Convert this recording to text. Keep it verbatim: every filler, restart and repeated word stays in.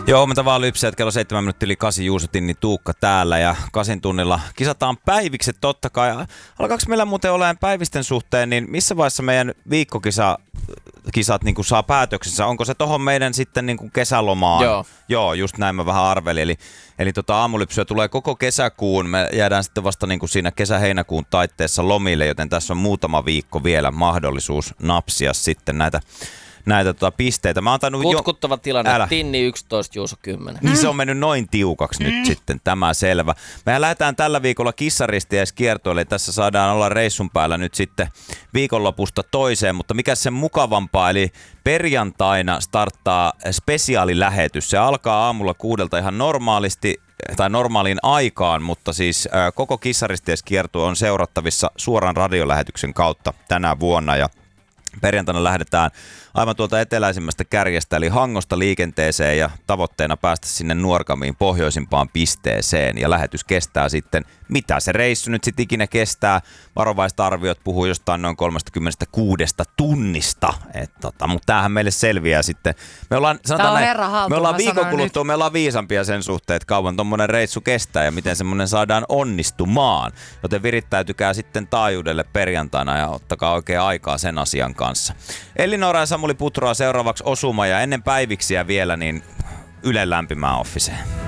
Joo, huomenta vaan Lypsäjät, kello seitsemän minuuttia yli kasi, Juuso Tinni, Tuukka täällä ja kasin tunnilla kisataan päivikset totta kai. Alkaako meillä muuten olemaan päivisten suhteen, niin missä vaiheessa meidän viikkokisa kisat niin kuin saa päätöksensä? Onko se tohon meidän sitten niin kuin kesälomaan? Joo. Joo, just näin mä vähän arvelin. Eli, eli tota aamulypsyä tulee koko kesäkuun. Me jäädään sitten vasta niin kuin siinä kesä-heinäkuun taitteessa lomille, joten tässä on muutama viikko vielä mahdollisuus napsia sitten näitä näitä tota pisteitä. Mä oon tainnut Kutkuttava jo... tilanne, Älä. Tinni yksitoista, Juuso kymmenen. Niin se on mennyt noin tiukaksi mm. nyt sitten, tämä selvä. Mehän lähdetään tällä viikolla kissaristiäiskiertoille, tässä saadaan olla reissun päällä nyt sitten viikonlopusta toiseen, mutta mikä sen mukavampaa, eli perjantaina starttaa spesiaalilähetys. Se alkaa aamulla kuudelta ihan normaalisti, tai normaaliin aikaan, mutta siis äh, koko kissaristiäiskierto on seurattavissa suoran radiolähetyksen kautta tänä vuonna ja perjantaina lähdetään aivan tuolta eteläisimmästä kärjestä, eli Hangosta liikenteeseen ja tavoitteena päästä sinne Nuorgamiin pohjoisimpaan pisteeseen. Ja lähetys kestää sitten, mitä se reissu nyt sitten ikinä kestää. Varovaista arviot puhuu jostain noin kolmekymmentäkuusi tunnista. Tota, mutta tämähän meille selviää sitten. Me ollaan, sanotaan on näin, haltu, me ollaan viikon kuluttua, nyt. me ollaan viisampia sen suhteen, että kauan tommonen reissu kestää ja miten semmonen saadaan onnistumaan. Joten virittäytykää sitten taajuudelle perjantaina ja ottakaa oikein aikaa sen asian kanssa. Elinora ja Samuli Putroa seuraavaksi osuma ja ennen päiviksiä vielä niin Ylen lämpimään offiseen.